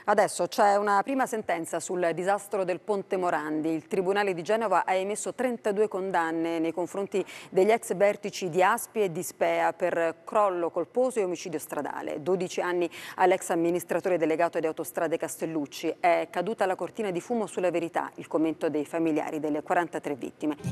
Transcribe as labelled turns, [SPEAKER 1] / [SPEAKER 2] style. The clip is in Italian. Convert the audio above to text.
[SPEAKER 1] Adesso c'è una prima sentenza sul disastro del Ponte Morandi. Il Tribunale di Genova ha emesso 32 condanne nei confronti degli ex vertici di Aspi e di Spea per crollo colposo e omicidio stradale. 12 anni all'ex amministratore delegato di Autostrade Castellucci. È caduta la cortina di fumo sulla verità, il commento dei familiari delle 43 vittime.